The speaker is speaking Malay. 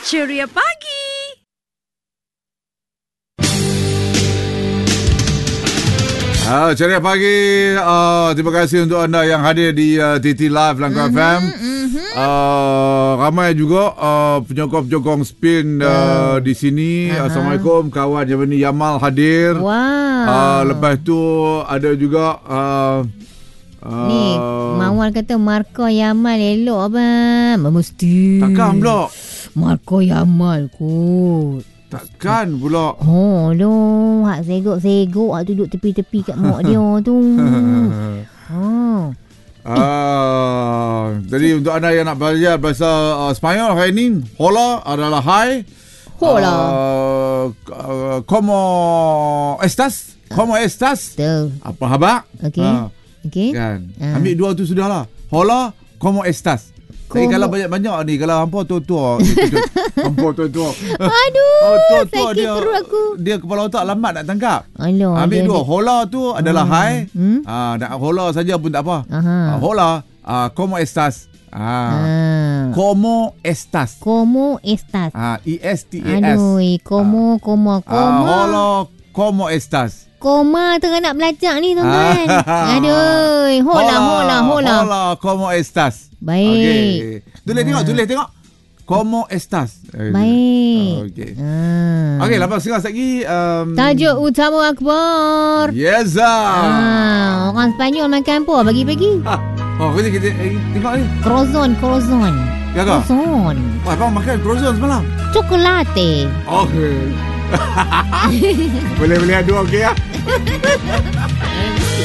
Ceria Pagi. Ceria Pagi. Terima kasih untuk anda yang hadir di TT Live Langkawi FM. Ramai juga penyokong-penyokong spin di sini. Assalamualaikum kawan Jamani Yamal hadir. Lepas tu ada juga ni Mawar kata Marco Yamal elok abang. Mesti. takkan pula. Marco Yamal kot. Takkan pula. Oh doh, hak segok-segok hak duduk tepi-tepi kat mak dia tu. Jadi untuk anda yang nak belajar bahasa Sepanyol hari ini, hola adalah hai. Hola. Como estas? Como estas? Tu. Apa khabar? Okey. Kan. Ambil dua tu sudahlah. Hola, como estas? Tapi kalau banyak-banyak ni, kalau hampa tua-tua, hampa tua-tua. Aduh, tua-tua sakit perut aku. Dia kepala otak lambat nak tangkap. Alah, Ambil dua. Hola tu adalah hai. Nak hola saja pun tak apa. Hola, como estas? Como estas? Como estas? E-S-T-A-S. Aduh, como. Hola, como estas? Koma tengah nak belajar ni tuan-tuan. Aduh, hola. Hola, como estas? Baik. Okay. Tulis tengok. Como estas? Baik. Okey, lepas sekali lagi. Tajuk utama akhbar. Yes. Orang Sepanyol makan apa pagi-pagi? Kita tengok ni. Croissant. Ya ke? Croissant. Wah, abang makan croissant semalam. Chocolate. Okey. Boleh dua okey ya?